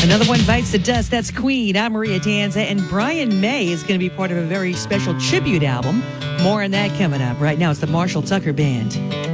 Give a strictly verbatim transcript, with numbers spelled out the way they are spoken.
Another one bites the dust. That's Queen. I'm Maria Danza. And Brian May is going to be part of a very special tribute album. More on that coming up. Right now, it's the Marshall Tucker Band.